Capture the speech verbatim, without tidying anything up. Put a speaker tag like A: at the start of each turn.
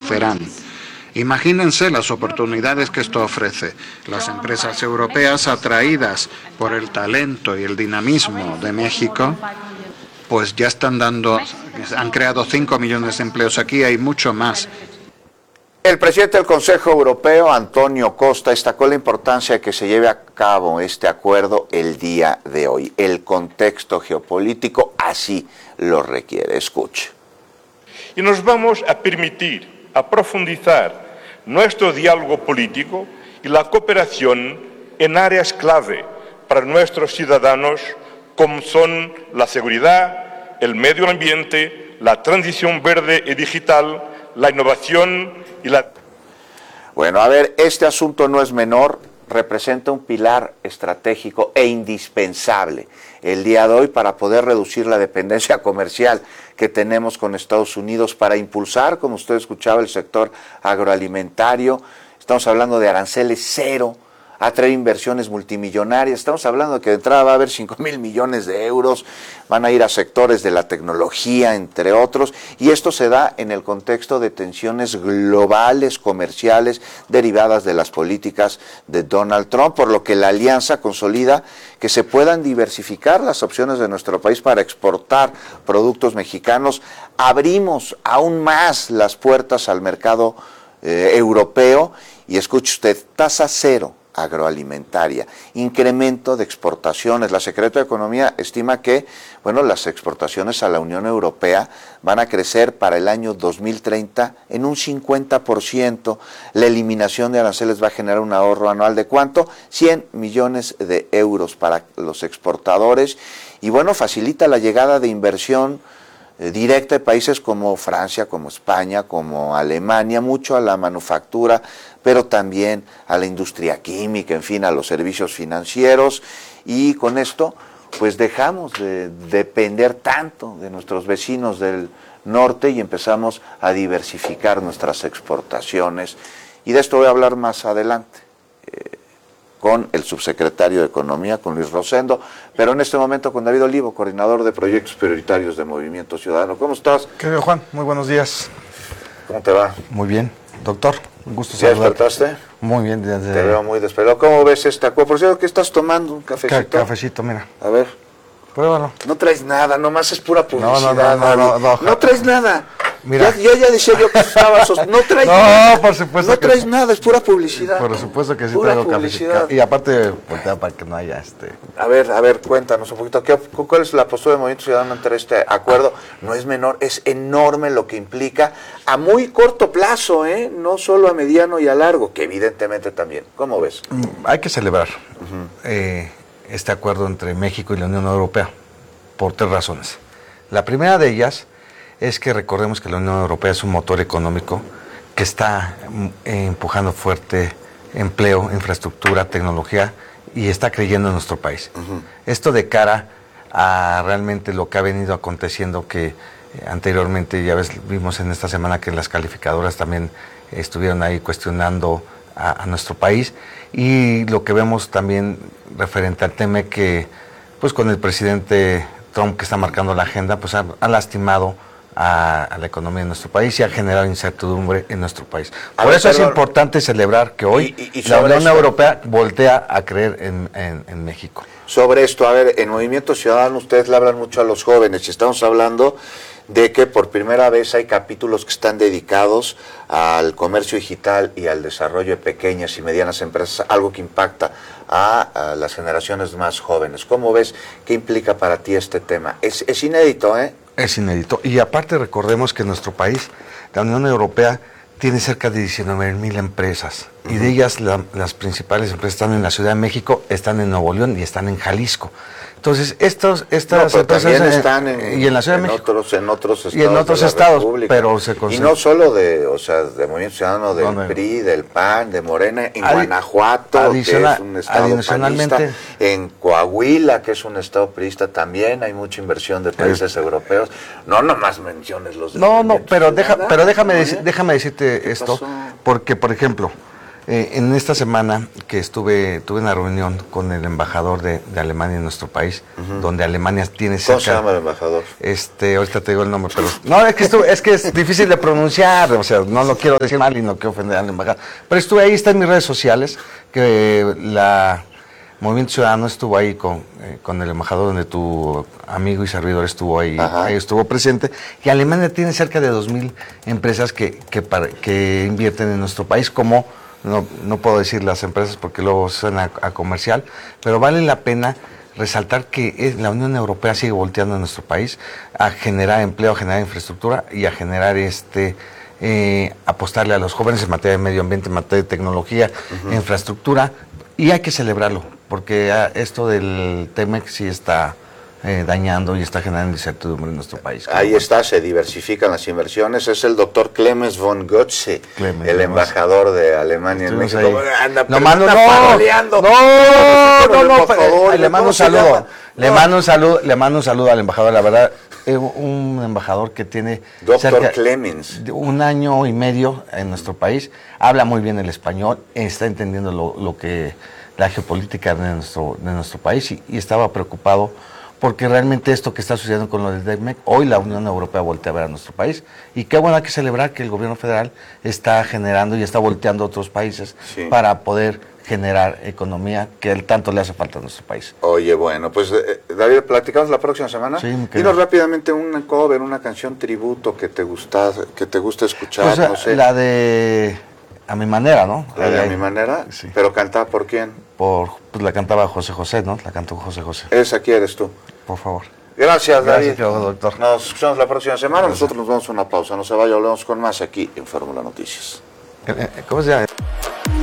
A: crecerán. Imagínense las oportunidades que esto ofrece. Las empresas europeas atraídas por el talento y el dinamismo de México, pues ya están dando, han creado cinco millones de empleos aquí, hay mucho más.
B: El presidente del Consejo Europeo, Antonio Costa, destacó la importancia de que se lleve a cabo este acuerdo el día de hoy. El contexto geopolítico así lo requiere. Escuche.
C: Y nos vamos a permitir a profundizar nuestro diálogo político y la cooperación en áreas clave para nuestros ciudadanos, como son la seguridad, el medio ambiente, la transición verde y digital, la innovación y la...
B: Bueno, a ver, este asunto no es menor, representa un pilar estratégico e indispensable el día de hoy para poder reducir la dependencia comercial que tenemos con Estados Unidos, para impulsar, como usted escuchaba, el sector agroalimentario. Estamos hablando de aranceles cero, atraer inversiones multimillonarias. Estamos hablando de que de entrada va a haber cinco mil millones de euros, van a ir a sectores de la tecnología, entre otros, y esto se da en el contexto de tensiones globales, comerciales, derivadas de las políticas de Donald Trump, por lo que la alianza consolida que se puedan diversificar las opciones de nuestro país para exportar productos mexicanos. Abrimos aún más las puertas al mercado eh, europeo, y escuche usted, tasa cero agroalimentaria, incremento de exportaciones. La Secretaría de Economía estima que, bueno, las exportaciones a la Unión Europea van a crecer para el año dos mil treinta en un cincuenta por ciento. La eliminación de aranceles va a generar un ahorro anual de ¿cuánto? cien millones de euros para los exportadores, y bueno, facilita la llegada de inversión directa de países como Francia, como España, como Alemania, mucho a la manufactura, pero también a la industria química, en fin, a los servicios financieros, y con esto pues dejamos de depender tanto de nuestros vecinos del norte y empezamos a diversificar nuestras exportaciones, y de esto voy a hablar más adelante eh, con el subsecretario de Economía, con Luis Rosendo, pero en este momento con David Olivo, coordinador de proyectos prioritarios de Movimiento Ciudadano. ¿Cómo estás?
D: Querido Juan, muy buenos días.
B: ¿Cómo te va?
D: Muy bien, doctor, un gusto
B: ¿Ya
D: saludarte.
B: despertaste?
D: Muy bien. Desde...
B: Te veo muy despejado. ¿Cómo ves esta acuerdo? Por cierto, ¿qué estás tomando? ¿Un cafecito?
D: Ca cafecito, mira.
B: A ver.
D: Pruébalo.
B: No traes nada, nomás es pura publicidad.
D: No, no, no, no, no, no,
B: no traes nada.
D: Mira.
B: Ya, yo ya decía yo que estaba sos... No traes
D: no,
B: nada.
D: por supuesto.
B: No
D: que
B: traes nada, es pura publicidad.
D: Por supuesto que sí
B: pura
D: traigo
B: publicidad.
D: cafecito. Y aparte, voltea para que no haya este...
B: A ver, a ver, cuéntanos un poquito. ¿qué, ¿Cuál es la postura del Movimiento Ciudadano ante este acuerdo? No es menor, es enorme lo que implica a muy corto plazo, ¿eh? No solo a mediano y a largo, que evidentemente también. ¿Cómo ves?
D: Hay que celebrar uh-huh. eh, este acuerdo entre México y la Unión Europea por tres razones. La primera de ellas es que recordemos que la Unión Europea es un motor económico que está eh, empujando fuerte empleo, infraestructura, tecnología, y está creyendo en nuestro país. Uh-huh. Esto de cara a realmente lo que ha venido aconteciendo, que eh, anteriormente ya ves, vimos en esta semana que las calificadoras también eh, estuvieron ahí cuestionando a, a nuestro país, y lo que vemos también referente al tema que pues con el presidente Trump, que está marcando la agenda, pues ha, ha lastimado a, a la economía de nuestro país y ha generado incertidumbre en nuestro país. Por ver, eso pero, es importante celebrar que hoy y, y, y la Unión esto, Europea voltea a creer en, en, en México.
B: Sobre esto, a ver, en Movimiento Ciudadano ustedes le hablan mucho a los jóvenes, y estamos hablando de que por primera vez hay capítulos que están dedicados al comercio digital y al desarrollo de pequeñas y medianas empresas, algo que impacta a, a las generaciones más jóvenes. ¿Cómo ves? ¿Qué implica para ti este tema? Es, es inédito, ¿eh?
D: Es inédito. Y aparte recordemos que nuestro país, la Unión Europea, tiene cerca de diecinueve mil empresas, uh-huh. y de ellas la, las principales empresas están en la Ciudad de México, están en Nuevo León y están en Jalisco. Entonces, estos, estas
B: no,
D: empresas
B: también están en,
D: y en la Ciudad
B: en
D: de México
B: otros, en otros estados,
D: y en otros
B: de la
D: estados,
B: República.
D: Pero se
B: y no solo de, o sea, de Movimiento Ciudadano, del
D: no, no.
B: P R I, del P A N, de Morena, en
D: Adi
B: Guanajuato,
D: adiciona,
B: que es un estado
D: adicionalmente,
B: panista, en Coahuila, que es un estado priista, también hay mucha inversión de países eh, europeos. No, nomás menciones los de
D: No, no, pero deja, pero déjame,
B: ¿no,
D: dec déjame decirte esto,
B: pasó?
D: Porque, por ejemplo, Eh, en esta semana que estuve, tuve una reunión con el embajador de, de Alemania en nuestro país, uh-huh. donde Alemania tiene cerca...
B: ¿Cómo se llama el embajador?
D: Este, ahorita te digo el nombre, pero... No, es que, estuve, es que es difícil de pronunciar, o sea, no lo quiero decir mal y no quiero ofender al embajador. Pero estuve ahí, está en mis redes sociales, que la Movimiento Ciudadano estuvo ahí con, eh, con el embajador, donde tu amigo y servidor estuvo ahí, ahí estuvo presente, y Alemania tiene cerca de dos mil empresas que, que, para, que invierten en nuestro país, como... No, no puedo decir las empresas porque luego suena a, a comercial, pero vale la pena resaltar que es, la Unión Europea sigue volteando en nuestro país a generar empleo, a generar infraestructura y a generar este eh, apostarle a los jóvenes en materia de medio ambiente, en materia de tecnología, uh-huh. infraestructura, y hay que celebrarlo, porque ah, esto del T-MEC sí está eh, dañando y está generando incertidumbre en nuestro país.
B: Ahí está, se diversifican las inversiones. Es el doctor Clemens von Götze,
D: Clemens,
B: el embajador de Alemania en México.
D: Ahí.
B: Anda,
D: no, mando, no,
B: paroleando.
D: no, no, no,
B: por favor,
D: le mando un saludo, le mando un saludo, le mando un saludo al embajador, la verdad, es un embajador que tiene
B: doctor Clemens
D: un año y medio en nuestro país, habla muy bien el español, está entendiendo lo, lo que la geopolítica de nuestro, de nuestro país y, y estaba preocupado porque realmente esto que está sucediendo con lo del T M E C, hoy la Unión Europea voltea a ver a nuestro país. Y qué bueno, hay que celebrar que el gobierno federal está generando y está volteando a otros países sí. para poder generar economía que el tanto le hace falta a nuestro país.
B: Oye, bueno, pues eh, David, ¿platicamos la próxima semana?
D: Sí,
B: dinos rápidamente un cover, una canción tributo que te gusta, que te gusta escuchar,
D: pues,
B: no sé.
D: La de A Mi Manera, ¿no?
B: La de A Mi Manera, sí. ¿Pero cantada por quién?
D: Por, pues la cantaba José José, ¿no? La cantó José José.
B: ¿Esa quién eres tú?
D: Por favor.
B: Gracias, David.
D: Gracias, doctor.
B: Nos escuchamos la próxima semana. Gracias. Nosotros nos vamos a una pausa. No se vaya, hablamos con más aquí en Fórmula Noticias.
D: ¿Cómo se llama?